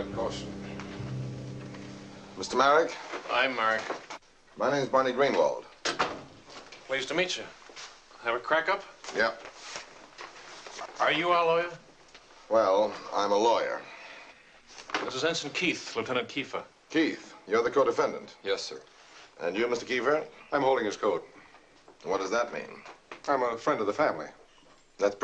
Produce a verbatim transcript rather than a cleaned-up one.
caution. Mister Marek? I'm Marek. My name's Barney Greenwald. Pleased to meet you. Have a crack up? Yeah. Are you our lawyer? Well, I'm a lawyer. This is Ensign Keith, Lieutenant Kiefer. Keith, you're the co-defendant. Yes, sir. And you, Mister Kiefer? I'm holding his coat. What does that mean? I'm a friend of the family. That's